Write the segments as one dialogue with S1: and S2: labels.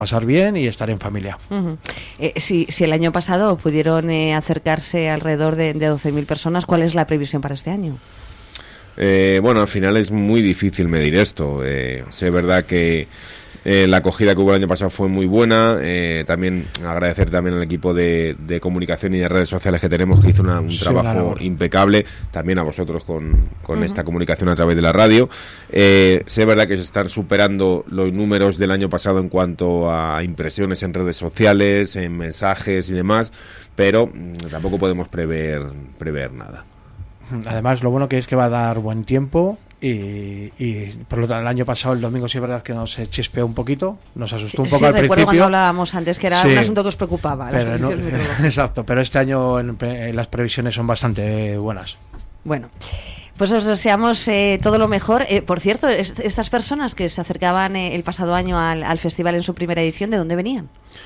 S1: pasar bien y estar en familia.
S2: Uh-huh. Si el año pasado pudieron acercarse alrededor de 12.000 personas, ¿cuál es la previsión para este año?
S3: Bueno, al final es muy difícil medir esto. Es verdad que la acogida que hubo el año pasado fue muy buena. También agradecer también al equipo de comunicación y de redes sociales que tenemos, que hizo un trabajo impecable. También a vosotros con esta comunicación a través de la radio. Es verdad que se están superando los números del año pasado en cuanto a impresiones en redes sociales, en mensajes y demás, pero tampoco podemos prever nada.
S1: Además, lo bueno que es que va a dar buen tiempo y por lo tanto el año pasado, el domingo, sí es verdad que nos chispeó un poquito, nos asustó un poco al principio.
S2: Recuerdo cuando hablábamos antes que era un asunto que os preocupaba.
S1: Pero exacto, pero este año las previsiones son bastante buenas.
S2: Bueno, pues os deseamos todo lo mejor. Por cierto, estas personas que se acercaban el pasado año al festival en su primera edición, ¿de dónde venían?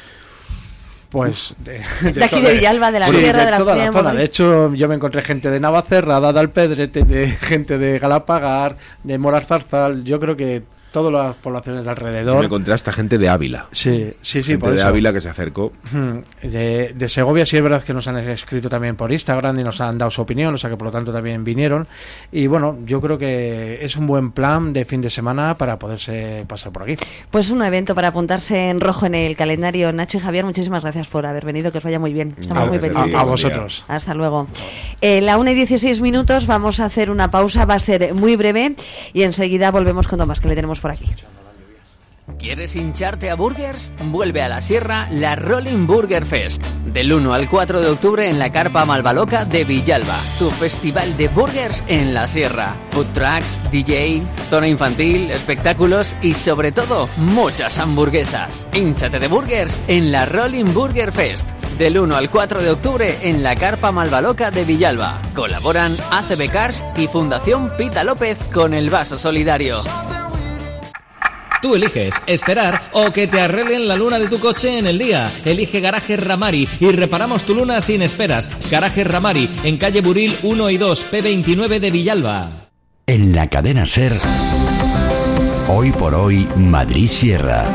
S1: Pues
S2: de aquí de Villalba, de la Sierra, de la
S1: toda la zona. De hecho, yo me encontré gente de Navacerrada, de Alpedrete, de gente de Galapagar, de Morar-Zarzal. Yo creo que todas las poblaciones de alrededor.
S3: Me encontré hasta gente de Ávila.
S1: Sí,
S3: gente
S1: por
S3: de
S1: eso.
S3: Ávila que se acercó.
S1: De Segovia sí es verdad que nos han escrito también por Instagram y nos han dado su opinión, o sea que por lo tanto también vinieron. Y bueno, yo creo que es un buen plan de fin de semana para poderse pasar por aquí.
S2: Pues un evento para apuntarse en rojo en el calendario. Nacho y Javier, muchísimas gracias por haber venido, que os vaya muy bien. Estamos muy pendientes.
S1: A vosotros.
S2: Hasta luego. La 1:16, vamos a hacer una pausa, va a ser muy breve y enseguida volvemos con Tomás, que le tenemos por aquí.
S4: ¿Quieres hincharte a burgers? Vuelve a la Sierra la Rolling Burger Fest. Del 1 al 4 de octubre en la Carpa Malvaloca de Villalba. Tu festival de burgers en la Sierra. Food trucks, DJ, zona infantil, espectáculos y sobre todo, muchas hamburguesas. Hínchate de burgers en la Rolling Burger Fest. Del 1 al 4 de octubre en la Carpa Malvaloca de Villalba. Colaboran ACB Cars y Fundación Pita López con el Vaso Solidario.
S5: Tú eliges esperar o que te arreglen la luna de tu coche en el día. Elige Garaje Ramari y reparamos tu luna sin esperas. Garaje Ramari, en calle Buril 1 y 2, P29 de Villalba.
S6: En la cadena SER, hoy por hoy, Madrid Sierra.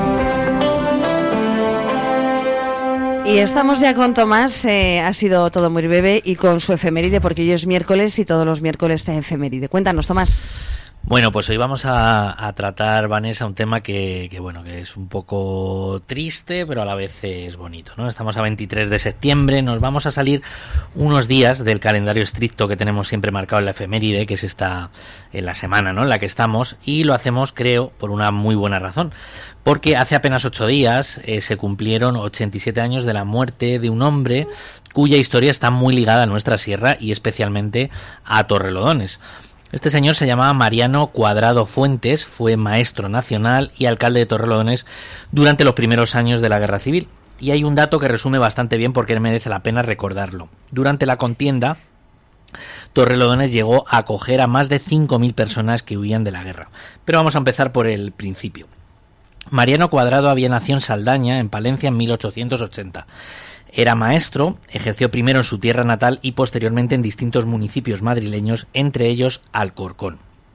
S2: Y estamos ya con Tomás, ha sido todo muy breve, y con su efeméride, porque hoy es miércoles y todos los miércoles está efeméride. Cuéntanos, Tomás.
S7: Bueno, pues hoy vamos a tratar, Vanessa, un tema que es un poco triste, pero a la vez es bonito, ¿no? Estamos a 23 de septiembre, nos vamos a salir unos días del calendario estricto que tenemos siempre marcado en la efeméride, que es en la semana, ¿no?, en la que estamos, y lo hacemos, creo, por una muy buena razón. Porque hace apenas 8 días se cumplieron 87 años de la muerte de un hombre cuya historia está muy ligada a nuestra sierra y especialmente a Torrelodones. Este señor se llamaba Mariano Cuadrado Fuentes, fue maestro nacional y alcalde de Torrelodones durante los primeros años de la Guerra Civil. Y hay un dato que resume bastante bien porque merece la pena recordarlo. Durante la contienda, Torrelodones llegó a acoger a más de 5.000 personas que huían de la guerra. Pero vamos a empezar por el principio. Mariano Cuadrado había nacido en Saldaña, en Palencia, en 1880. Era maestro, ejerció primero en su tierra natal y posteriormente en distintos municipios madrileños, entre ellos Alcorcón.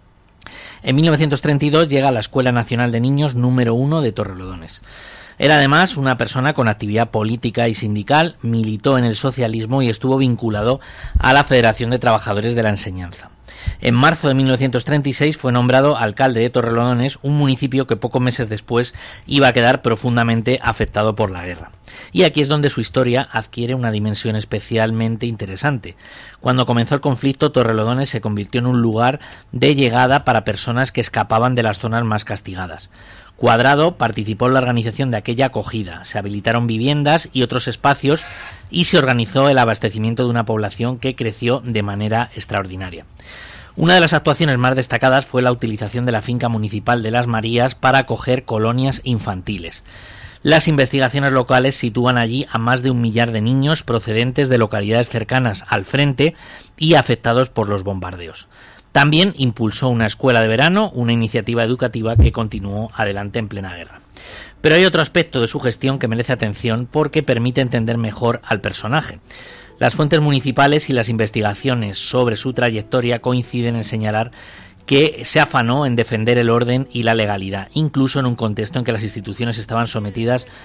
S7: En 1932 llega a la Escuela Nacional de Niños número 1 de Torrelodones. Era además una persona con actividad política y sindical, militó en el socialismo y estuvo vinculado a la Federación de Trabajadores de la Enseñanza. En marzo de 1936 fue nombrado alcalde de Torrelodones, un municipio que pocos meses después iba a quedar profundamente afectado por la guerra. Y aquí es donde su historia adquiere una dimensión especialmente interesante. Cuando comenzó el conflicto, Torrelodones se convirtió en un lugar de llegada para personas que escapaban de las zonas más castigadas. Cuadrado participó en la organización de aquella acogida, se habilitaron viviendas y otros espacios y se organizó el abastecimiento de una población que creció de manera extraordinaria. Una de las actuaciones más destacadas fue la utilización de la finca municipal de Las Marías para acoger colonias infantiles. Las investigaciones locales sitúan allí a más de 1 millar de niños procedentes de localidades cercanas al frente y afectados por los bombardeos. También impulsó una escuela de verano, una iniciativa educativa que continuó adelante en plena guerra. Pero hay otro aspecto de su gestión que merece atención porque permite entender mejor al personaje. Las fuentes municipales y las investigaciones sobre su trayectoria coinciden en señalar que se afanó en defender el orden y la legalidad, incluso en un contexto en que las instituciones estaban sometidas